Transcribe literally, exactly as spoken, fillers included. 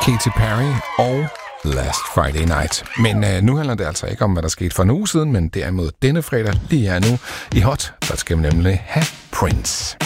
Katy Perry og Last Friday Night. Men øh, nu handler det altså ikke om, hvad der skete for en uge siden, men derimod denne fredag, lige her nu i Hot, der skal vi nemlig have Prince.